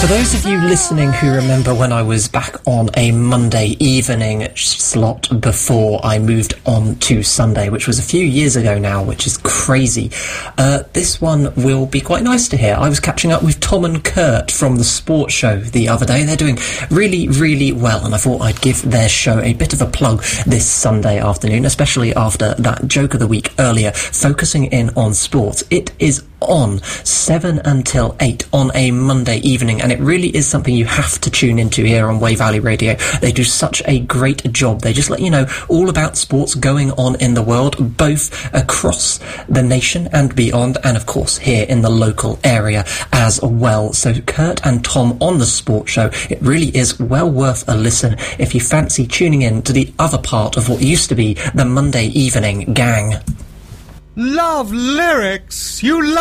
For those of you listening who remember when I was back on a Monday evening slot before I moved on to Sunday, which was a few years ago now, which is crazy, this one will be quite nice to hear. I was catching up with Tom and Kurt from the Sports Show the other day. They're doing really, really well, and I thought I'd give their show a bit of a plug this Sunday afternoon, especially after that joke of the week earlier, focusing in on sports. It is on 7 until 8 on a Monday evening, and it really is something you have to tune into here on Wave Valley Radio. They do such a great job. They just let you know all about sports going on in the world, both across the nation and beyond, and of course here in the local area as well. So Kurt and Tom on the Sports Show, it really is well worth a listen if you fancy tuning in to the other part of what used to be the Monday evening gang. Love lyrics! You love